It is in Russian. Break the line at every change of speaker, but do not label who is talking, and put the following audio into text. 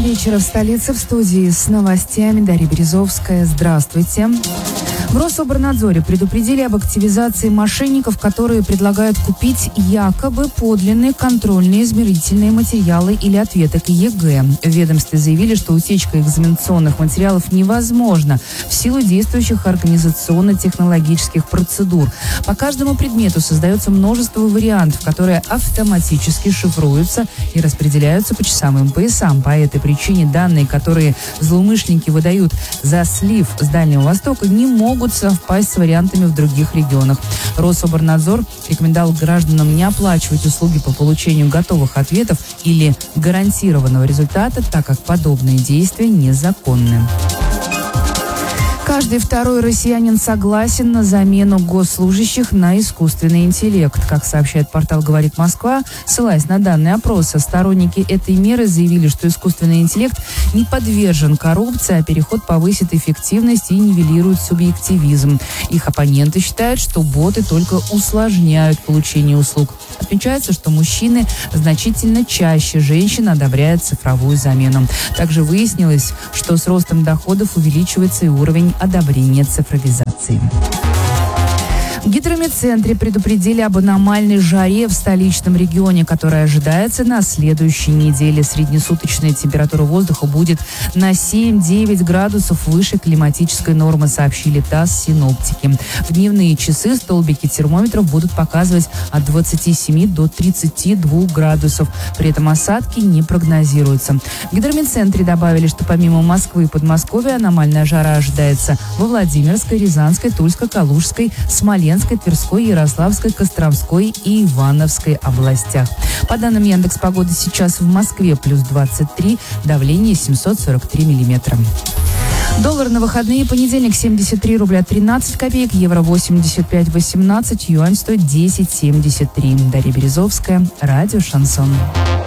вечера в столице. В студии с новостями Дарья Березовская. Здравствуйте. В Рособорнадзоре предупредили об активизации мошенников, которые предлагают купить якобы подлинные контрольные измерительные материалы или ответы к ЕГЭ. В ведомстве заявили, что утечка экзаменационных материалов невозможна в силу действующих организационно-технологических процедур. По каждому предмету создается множество вариантов, которые автоматически шифруются и распределяются по часовым поясам. По этой причине данные, которые злоумышленники выдают за слив с Дальнего Востока, не могут совпасть с вариантами в других регионах. Рособорнадзор рекомендовал гражданам не оплачивать услуги по получению готовых ответов или гарантированного результата, так как подобные действия незаконны. Каждый второй россиянин согласен на замену госслужащих на искусственный интеллект. Как сообщает портал «Говорит Москва», ссылаясь на данные опроса, сторонники этой меры заявили, что искусственный интеллект не подвержен коррупции, а переход повысит эффективность и нивелирует субъективизм. Их оппоненты считают, что боты только усложняют получение услуг. Отмечается, что мужчины значительно чаще женщин одобряют цифровую замену. Также выяснилось, что с ростом доходов увеличивается и уровень одобрения цифровизации. В гидрометцентре предупредили об аномальной жаре в столичном регионе, которая ожидается на следующей неделе. Среднесуточная температура воздуха будет на 7-9 градусов выше климатической нормы, сообщили ТАСС синоптики. В дневные часы столбики термометров будут показывать от 27 до 32 градусов. При этом осадки не прогнозируются. В гидрометцентре добавили, что помимо Москвы и Подмосковья аномальная жара ожидается во Владимирской, Рязанской, Тульской, Калужской, Смоленской, Тверской, Ярославской, Костромской и Ивановской областях. По данным Яндекс.Погоды, сейчас в Москве плюс 23, давление 743 миллиметра. Доллар на выходные: понедельник 73 рубля 13 копеек, евро 85,18, юань стоит 10,73. Дарья Березовская, радио «Шансон».